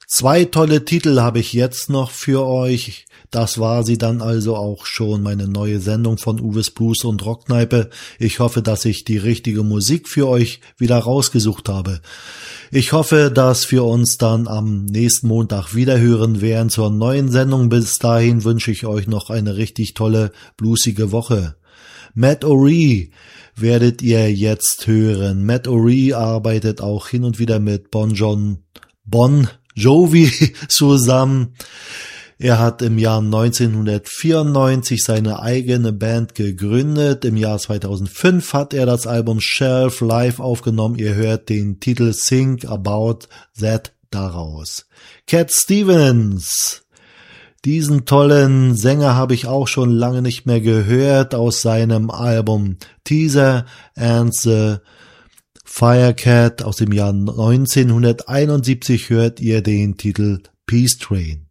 2 tolle Titel habe ich jetzt noch für euch. Das war sie dann also auch schon, meine neue Sendung von Uwes Blues und Rockkneipe. Ich hoffe, dass ich die richtige Musik für euch wieder rausgesucht habe. Ich hoffe, dass wir uns dann am nächsten Montag wiederhören werden zur neuen Sendung. Bis dahin wünsche ich euch noch eine richtig tolle, bluesige Woche. Matt O'Ree werdet ihr jetzt hören. Matt O'Ree arbeitet auch hin und wieder mit Bon Jovi zusammen. Er hat im Jahr 1994 seine eigene Band gegründet. Im Jahr 2005 hat er das Album Shelf live aufgenommen. Ihr hört den Titel Think About That daraus. Cat Stevens. Diesen tollen Sänger habe ich auch schon lange nicht mehr gehört. Aus seinem Album Teaser and the Firecat aus dem Jahr 1971 hört ihr den Titel Peace Train.